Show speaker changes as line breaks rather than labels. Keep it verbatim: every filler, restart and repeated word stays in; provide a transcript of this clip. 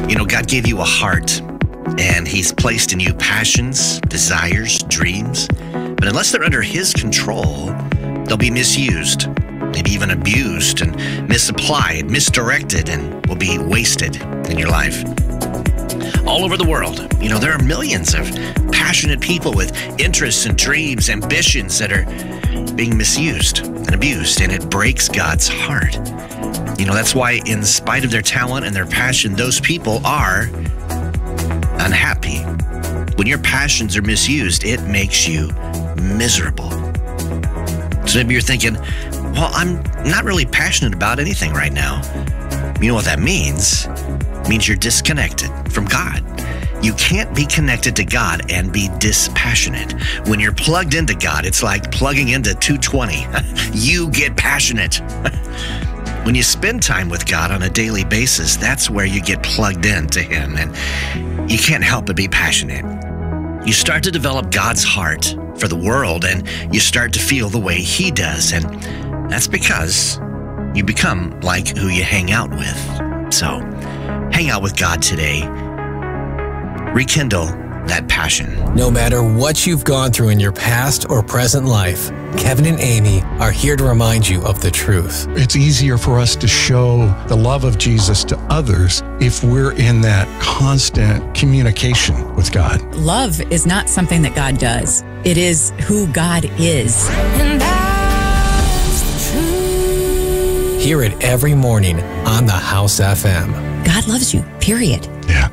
You know, God gave you a heart, and He's placed in you passions, desires, dreams. But unless they're under His control, they'll be misused, maybe even abused and misapplied, misdirected, and will be wasted in your life. All over the world, you know, there are millions of passionate people with interests and dreams, ambitions that are being misused and abused, and it breaks God's heart. You know, that's why in spite of their talent and their passion, those people are unhappy. When your passions are misused, it makes you miserable. So maybe you're thinking, well, I'm not really passionate about anything right now. You know what that means? It means you're disconnected from God. You can't be connected to God and be dispassionate. When you're plugged into God, it's like plugging into two twenty. You get passionate. When you spend time with God on a daily basis, that's where you get plugged into Him, and you can't help but be passionate. You start to develop God's heart for the world, and you start to feel the way He does, and that's because you become like who you hang out with. So, hang out with God today. Rekindle that passion.
No matter what you've gone through in your past or present life, Kevin and Amy are here to remind you of the truth.
It's easier for us to show the love of Jesus to others if we're in that constant communication with God.
Love is not something that God does. It is who God is. And that's the truth.
Hear it every morning on the House F M.
God loves you, period.
Yeah.